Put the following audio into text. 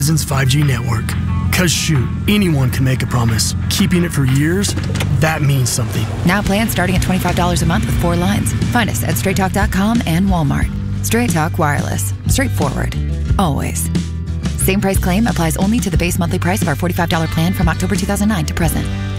Verizon's 5G network. Cause shoot, anyone can make a promise. Keeping it for years, that means something. Now plans starting at $25 a month with 4 lines. Find us at straighttalk.com and Walmart. Straight Talk Wireless. Straightforward. Always. Same price claim applies only to the base monthly price of our $45 plan from October 2009 to present.